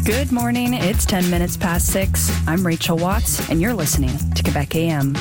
Good morning. It's 10 minutes past 6. I'm Rachel Watts, and you're listening to Quebec AM.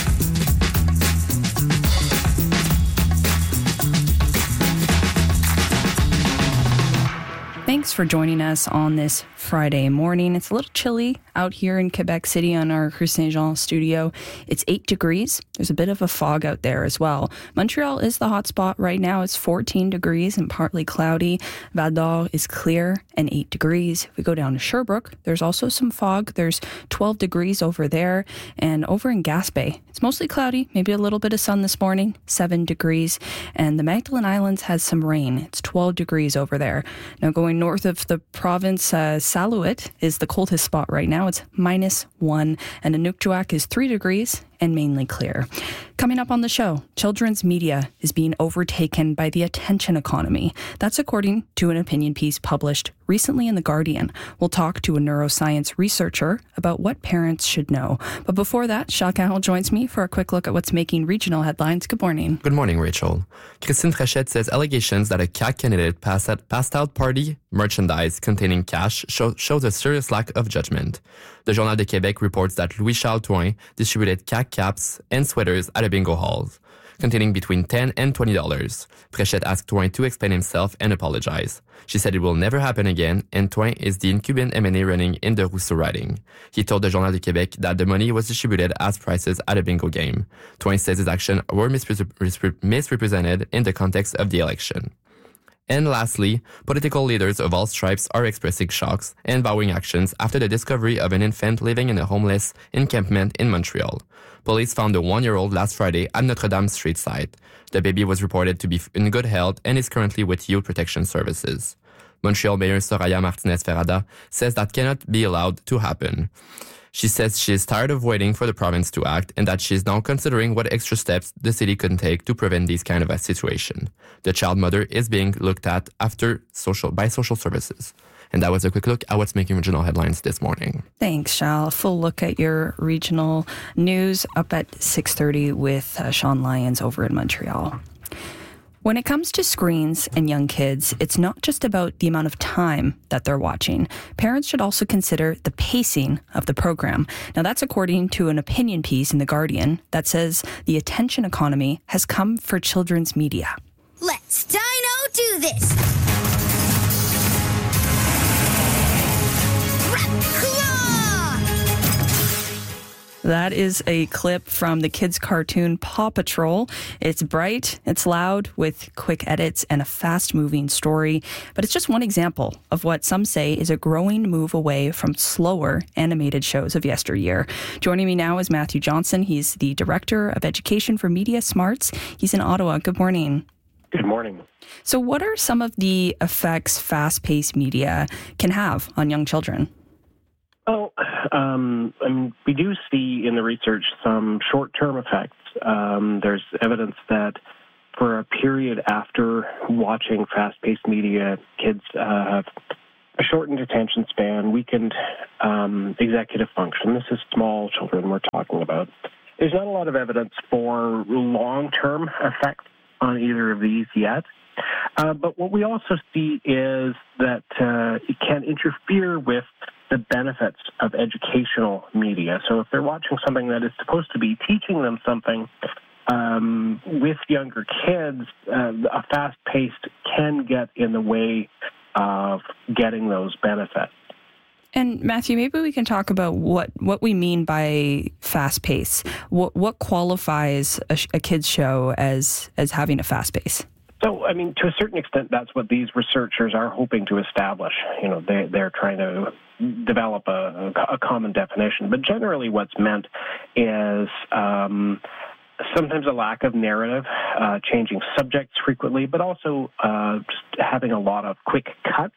Thanks for joining us on this Friday morning. It's a little chilly out here in Quebec City on our Rue Saint-Jean studio. It's 8 degrees. There's a bit of a fog out there as well. Montreal is the hot spot right now. It's 14 degrees and partly cloudy. Val d'Or is clear and 8 degrees. If we go down to Sherbrooke, there's also some fog. There's 12 degrees over there. And over in Gaspé, it's mostly cloudy, maybe a little bit of sun this morning, 7 degrees. And the Magdalen Islands has some rain. It's 12 degrees over there. Now going north of the province, Salouet is the coldest spot right now. It's -1, and Inukjuak is 3 degrees and mainly clear. Coming up on the show, children's media is being overtaken by the attention economy. That's according to an opinion piece published recently in The Guardian. We'll talk to a neuroscience researcher about what parents should know. But before that, Charles Carroll joins me for a quick look at what's making regional headlines. Good morning. Good morning, Rachel. Christine Fréchette says allegations that a CAQ candidate passed out party merchandise containing cash shows a serious lack of judgment. The Journal de Québec reports that Louis-Charles Touin distributed CAQ caps and sweaters at a bingo halls, containing between $10 and $20. Fréchette asked Touin to explain himself and apologize. She said it will never happen again, and Touin is the incumbent MNA running in the Rousseau riding. He told the Journal de Québec that the money was distributed as prizes at a bingo game. Touin says his actions were misrepresented in the context of the election. And lastly, political leaders of all stripes are expressing shocks and vowing actions after the discovery of an infant living in a homeless encampment in Montreal. Police found a 1-year-old last Friday at Notre Dame Street site. The baby was reported to be in good health and is currently with Youth Protection Services. Montreal Mayor Soraya Martinez-Ferrada says that cannot be allowed to happen. She says she is tired of waiting for the province to act and that she is now considering what extra steps the city can take to prevent these kind of a situation. The child mother is being looked at by social services. And that was a quick look at what's making regional headlines this morning. Thanks, Shal. A full look at your regional news up at 6:30 with Sean Lyons over in Montreal. When it comes to screens and young kids, it's not just about the amount of time that they're watching. Parents should also consider the pacing of the program. Now, that's according to an opinion piece in The Guardian that says the attention economy has come for children's media. Let's Dino do this! That is a clip from the kids' cartoon Paw Patrol. It's bright, it's loud, with quick edits and a fast-moving story. But it's just one example of what some say is a growing move away from slower animated shows of yesteryear. Joining me now is Matthew Johnson. He's the Director of Education for Media Smarts. He's in Ottawa. Good morning. Good morning. So what are some of the effects fast-paced media can have on young children? Well, we do see in the research some short-term effects. There's evidence that for a period after watching fast-paced media, kids have a shortened attention span, weakened executive function. This is small children we're talking about. There's not a lot of evidence for long-term effects on either of these yet. But what we also see is that it can interfere with the benefits of educational media. So if they're watching something that is supposed to be teaching them something with younger kids, a fast-paced can get in the way of getting those benefits. And Matthew, maybe we can talk about what we mean by fast pace. What qualifies a kids show as having a fast pace? So, to a certain extent, that's what these researchers are hoping to establish. They're trying to develop a common definition. But generally what's meant is sometimes a lack of narrative, changing subjects frequently, but also just having a lot of quick cuts.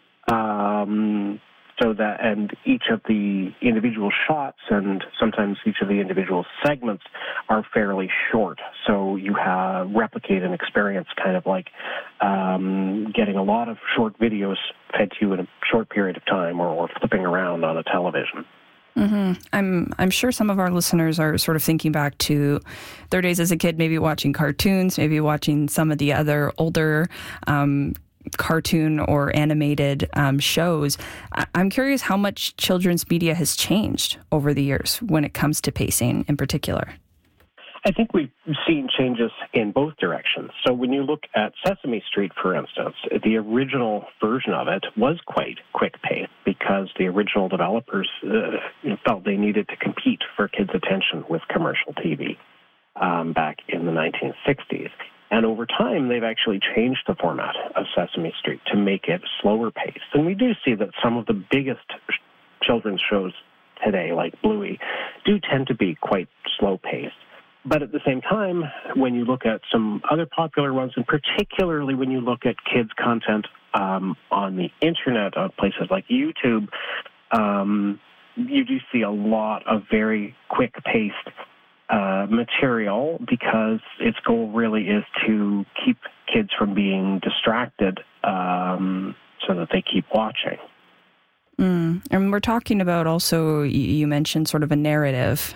And each of the individual shots and sometimes each of the individual segments are fairly short. So you replicate an experience kind of like getting a lot of short videos fed to you in a short period of time or flipping around on a television. Mm-hmm. I'm sure some of our listeners are sort of thinking back to their days as a kid, maybe watching cartoons, maybe watching some of the other older cartoon or animated shows. I'm curious how much children's media has changed over the years when it comes to pacing in particular. I think we've seen changes in both directions. So when you look at Sesame Street, for instance, the original version of it was quite quick-paced because the original developers felt they needed to compete for kids' attention with commercial TV back in the 1960s. And over time, they've actually changed the format of Sesame Street to make it slower paced. And we do see that some of the biggest children's shows today, like Bluey, do tend to be quite slow paced. But at the same time, when you look at some other popular ones, and particularly when you look at kids' content on the internet, on places like YouTube, you do see a lot of very quick-paced material because its goal really is to keep kids from being distracted so that they keep watching. And we're talking about also, you mentioned sort of a narrative.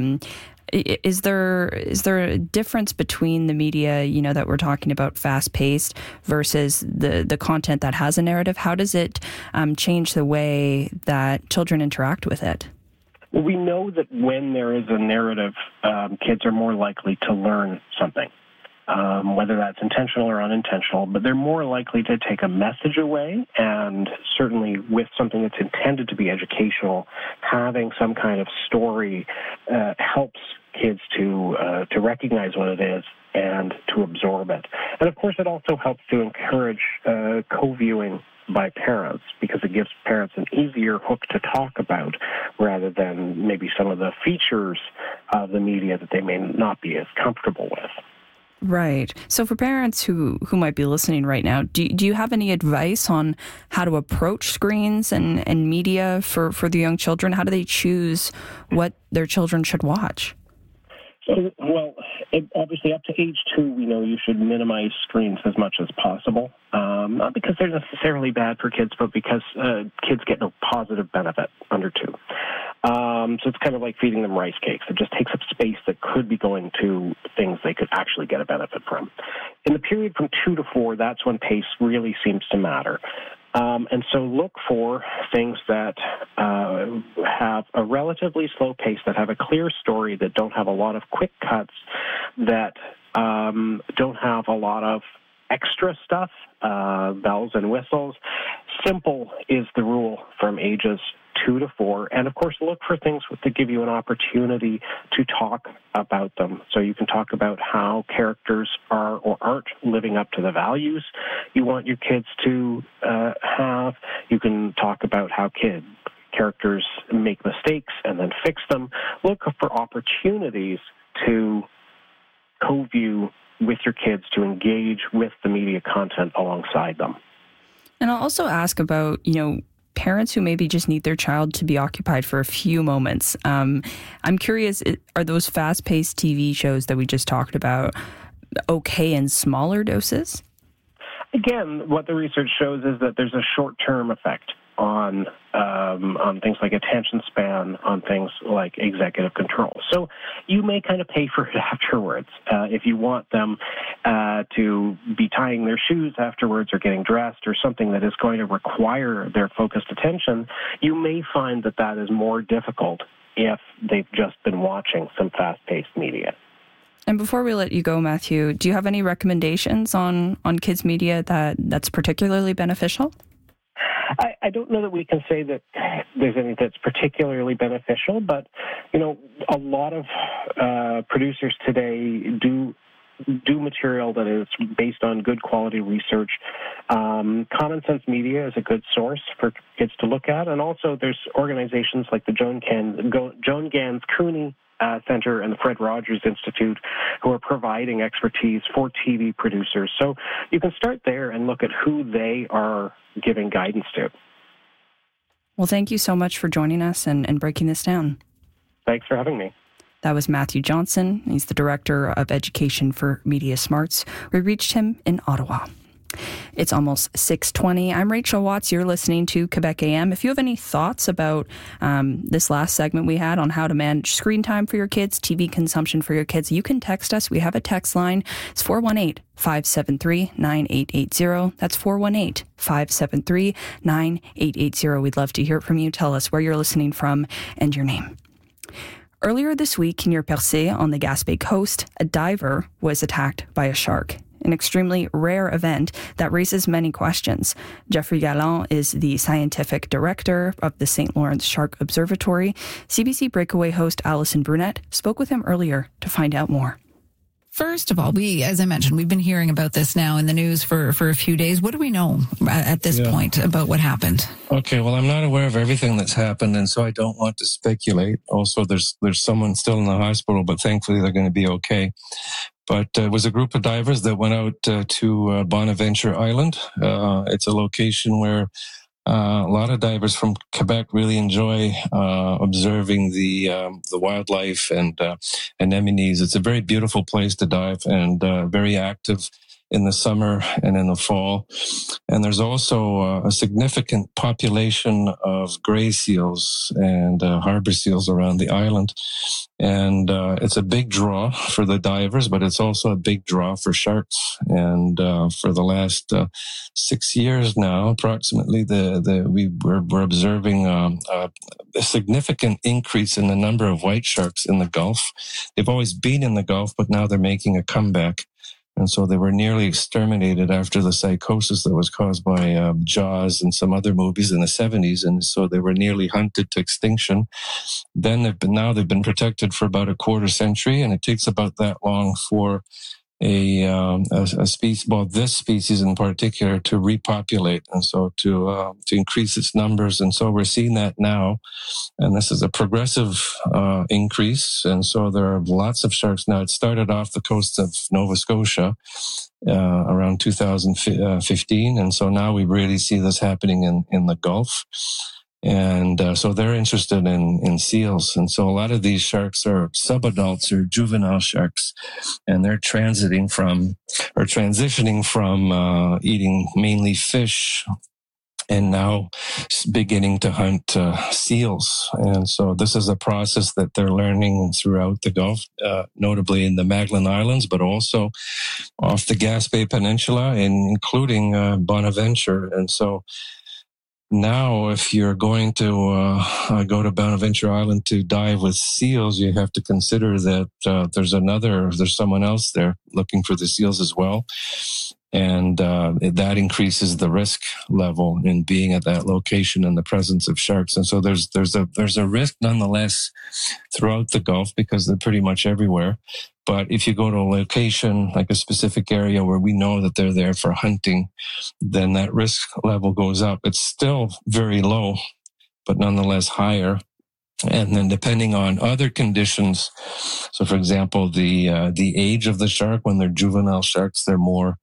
Is there a difference between the media, that we're talking about fast-paced versus the content that has a narrative? How does it change the way that children interact with it? Well, we know that when there is a narrative, kids are more likely to learn something, whether that's intentional or unintentional, but they're more likely to take a message away, and certainly with something that's intended to be educational, having some kind of story helps kids to recognize what it is and to absorb it. And of course, it also helps to encourage co-viewing by parents because it gives parents an easier hook to talk about rather than maybe some of the features of the media that they may not be as comfortable with. Right. So for parents who might be listening right now, do you have any advice on how to approach screens and media for the young children? How do they choose what their children should watch? Well, obviously up to age 2, we know you should minimize screens as much as possible. Not because they're necessarily bad for kids, but because kids get no positive benefit under 2. So it's kind of like feeding them rice cakes. It just takes up space that could be going to things they could actually get a benefit from. In the period from 2 to 4, that's when pace really seems to matter. And so look for things that have a relatively slow pace, that have a clear story, that don't have a lot of quick cuts, that don't have a lot of extra stuff, bells and whistles. Simple is the rule from ages 2 to 4. And of course, look for things that give you an opportunity to talk about them. So you can talk about how characters are or aren't living up to the values you want your kids to have. You can talk about how characters make mistakes and then fix them. Look for opportunities to co-view with your kids, to engage with the media content alongside them. And I'll also ask about, parents who maybe just need their child to be occupied for a few moments. I'm curious, are those fast-paced TV shows that we just talked about okay in smaller doses? Again, what the research shows is that there's a short-term effect on things like attention span, on things like executive control. So you may kind of pay for it afterwards. If you want them to be tying their shoes afterwards or getting dressed or something that is going to require their focused attention, you may find that is more difficult if they've just been watching some fast-paced media. And before we let you go, Matthew, do you have any recommendations on kids' media that's particularly beneficial? I don't know that we can say that there's anything that's particularly beneficial, but, a lot of producers today do material that is based on good quality research. Common Sense Media is a good source for kids to look at, and also there's organizations like the Joan Gans Cooney Center and the Fred Rogers Institute who are providing expertise for TV producers. So you can start there and look at who they are giving guidance to. Well, thank you so much for joining us and breaking this down. Thanks for having me. That was Matthew Johnson. He's the Director of Education for Media Smarts. We reached him in Ottawa. It's almost 6:20. I'm Rachel Watts. You're listening to Quebec AM. If you have any thoughts about this last segment we had on how to manage screen time for your kids, TV consumption for your kids, you can text us. We have a text line. It's 418-573-9880. That's 418-573-9880. We'd love to hear from you. Tell us where you're listening from and your name. Earlier this week near Percé on the Gaspé coast, a diver was attacked by a shark. An extremely rare event that raises many questions. Jeffrey Galland is the scientific director of the St. Lawrence Shark Observatory. CBC Breakaway host Alison Brunette spoke with him earlier to find out more. First of all, as I mentioned, we've been hearing about this now in the news for a few days. What do we know at this point about what happened? Okay, well, I'm not aware of everything that's happened, and so I don't want to speculate. Also, there's someone still in the hospital, but thankfully they're going to be okay. But it was a group of divers that went out to Bonaventure Island. It's a location where a lot of divers from Quebec really enjoy observing the wildlife and anemones. It's a very beautiful place to dive and very active in the summer and in the fall. And there's also a significant population of gray seals and harbor seals around the island. And it's a big draw for the divers, but it's also a big draw for sharks. And for the last 6 years now, approximately, we're observing a significant increase in the number of white sharks in the Gulf. They've always been in the Gulf, but now they're making a comeback. And so they were nearly exterminated after the psychosis that was caused by Jaws and some other movies in the 70s. And so they were nearly hunted to extinction. Then they've been protected for about a quarter century. And it takes about that long for a species, well, this species in particular, to repopulate. And so to increase its numbers. And so we're seeing that now. And this is a progressive increase. And so there are lots of sharks now. It started off the coast of Nova Scotia around 2015. And so now we really see this happening in the Gulf. And so they're interested in seals. And so a lot of these sharks are subadults or juvenile sharks. And they're transitioning from eating mainly fish and now beginning to hunt seals. And so this is a process that they're learning throughout the Gulf, notably in the Magdalen Islands, but also off the Gaspé Peninsula, and including Bonaventure. And so now, if you're going to go to Bonaventure Island to dive with seals, you have to consider that there's someone else there looking for the seals as well. And that increases the risk level in being at that location in the presence of sharks. And so there's a risk nonetheless throughout the Gulf because they're pretty much everywhere. But if you go to a location, like a specific area where we know that they're there for hunting, then that risk level goes up. It's still very low, but nonetheless higher. And then depending on other conditions, so for example, the age of the shark, when they're juvenile sharks, they're more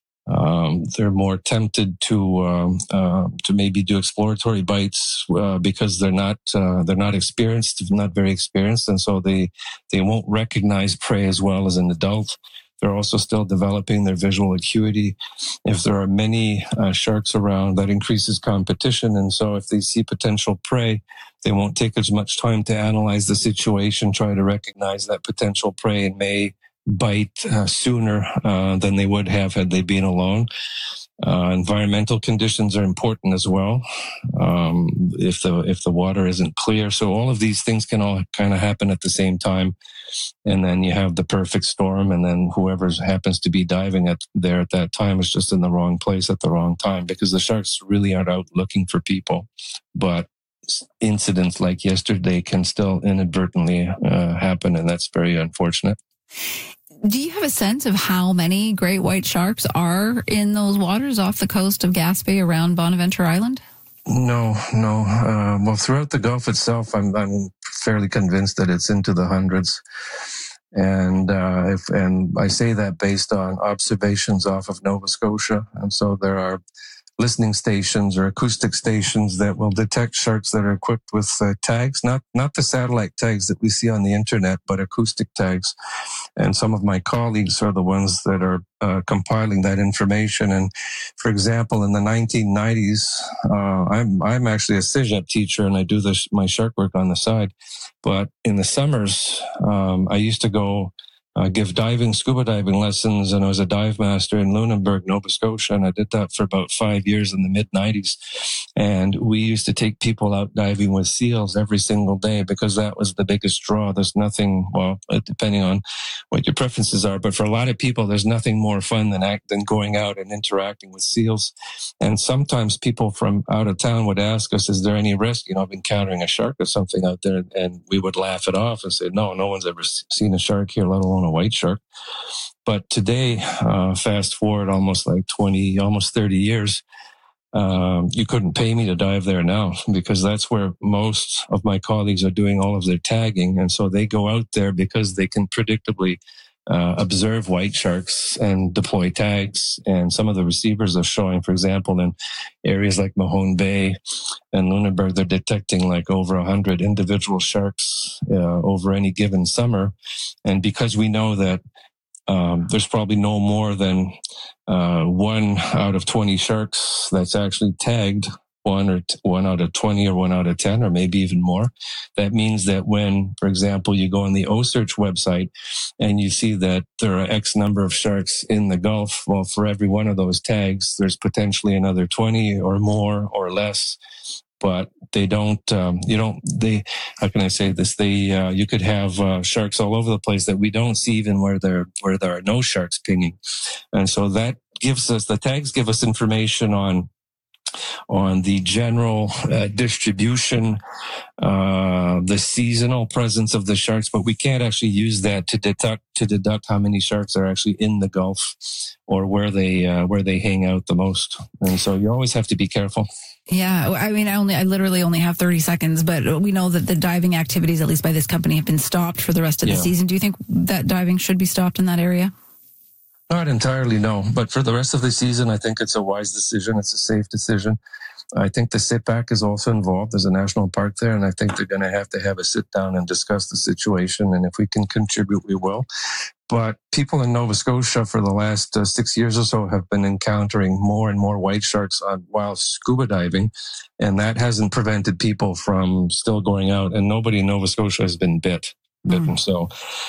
tempted to maybe do exploratory bites because they're not experienced, not very experienced, and so they won't recognize prey as well as an adult. They're also still developing their visual acuity. If there are many sharks around, that increases competition, and so if they see potential prey, they won't take as much time to analyze the situation, try to recognize that potential prey, and may bite sooner than they would have had they been alone. Environmental conditions are important as well. If the water isn't clear, so all of these things can all kind of happen at the same time, and then you have the perfect storm, and then whoever happens to be diving there at that time is just in the wrong place at the wrong time, because the sharks really aren't out looking for people, but incidents like yesterday can still inadvertently happen, and that's very unfortunate. Do you have a sense of how many great white sharks are in those waters off the coast of Gaspé around Bonaventure Island? No. Well, throughout the Gulf itself, I'm fairly convinced that it's into the hundreds. And I say that based on observations off of Nova Scotia. And so there are listening stations or acoustic stations that will detect sharks that are equipped with tags, not the satellite tags that we see on the internet, but acoustic tags. And some of my colleagues are the ones that are compiling that information. And for example, in the 1990s, I'm actually a CEGEP teacher, and I do my shark work on the side. But in the summers, I used to go give scuba diving lessons, and I was a dive master in Lunenburg, Nova Scotia, and I did that for about 5 years in the mid-90s. And we used to take people out diving with seals every single day because that was the biggest draw. There's nothing, well, depending on what your preferences are, but for a lot of people, there's nothing more fun than going out and interacting with seals. And sometimes people from out of town would ask us, is there any risk, of encountering a shark or something out there? And we would laugh it off and say, no one's ever seen a shark here, let alone a white shark. But today, fast forward almost 30 years, you couldn't pay me to dive there now because that's where most of my colleagues are doing all of their tagging. And so they go out there because they can predictably observe white sharks and deploy tags. And some of the receivers are showing, for example, in areas like Mahone Bay and Lunenburg, they're detecting over 100 individual sharks over any given summer. And because we know that there's probably no more than 1 out of 20 sharks that's actually tagged, 1 out of 20 or 1 out of 10, or maybe even more. That means that when, for example, you go on the OSearch website and you see that there are X number of sharks in the Gulf, well, for every one of those tags, there's potentially another 20 or more or less. But they don't, how can I say this? You could have sharks all over the place that we don't see even where there are no sharks pinging. And so that the tags give us information on the general distribution, the seasonal presence of the sharks, but we can't actually use that to deduct how many sharks are actually in the Gulf or where they hang out the most. And so you always have to be careful. Yeah, I mean, I literally only have 30 seconds, but we know that the diving activities, at least by this company, have been stopped for the rest of the season. Do you think that diving should be stopped in that area? Not entirely, no. But for the rest of the season, I think it's a wise decision. It's a safe decision. I think the SIPAC is also involved. There's a national park there, and I think they're going to have a sit down and discuss the situation. And if we can contribute, we will. But people in Nova Scotia for the last 6 years or so have been encountering more and more white sharks while scuba diving, and that hasn't prevented people from still going out. And nobody in Nova Scotia has been bitten. So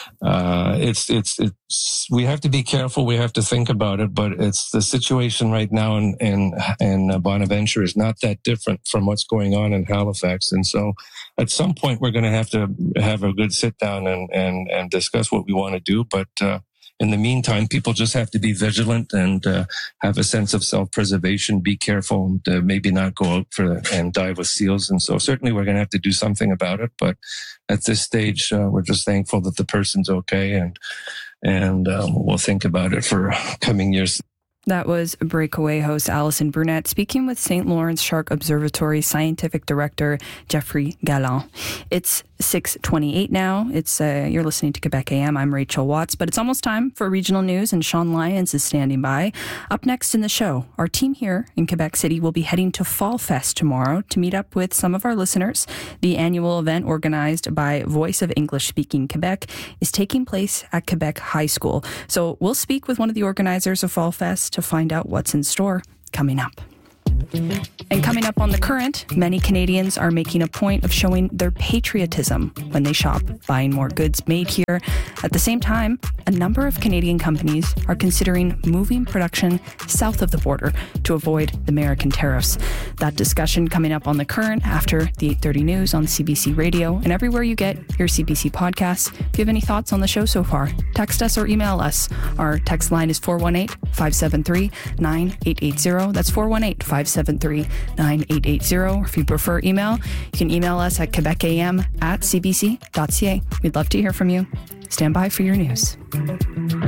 we have to be careful. We have to think about it. But it's the situation right now in Bonaventure is not that different from what's going on in Halifax. And so at some point we're going to have a good sit down and discuss what we want to do. But in the meantime, people just have to be vigilant and have a sense of self-preservation, be careful, and maybe not go out and dive with seals. And so certainly we're going to have to do something about it. But at this stage, we're just thankful that the person's okay, and we'll think about it for coming years. That was Breakaway host Alison Brunette speaking with St. Lawrence Shark Observatory Scientific Director Jeffrey Galland. It's 6:28 now. You're listening to Quebec AM. I'm Rachel Watts, but it's almost time for regional news, and Sean Lyons is standing by. Up next in the show, our team here in Quebec City will be heading to Fall Fest tomorrow to meet up with some of our listeners. The annual event organized by Voice of English Speaking Quebec is taking place at Quebec High School. So we'll speak with one of the organizers of Fall Fest to find out what's in store coming up. And coming up on The Current, many Canadians are making a point of showing their patriotism when they shop, buying more goods made here. At the same time, a number of Canadian companies are considering moving production south of the border to avoid the American tariffs. That discussion coming up on The Current after the 8:30 news on CBC Radio and everywhere you get your CBC podcasts. If you have any thoughts on the show so far, text us or email us. Our text line is 418-573-9880. That's 418-573-9880. Or if you prefer email, you can email us at quebecam@cbc.ca. We'd love to hear from you. Stand by for your news.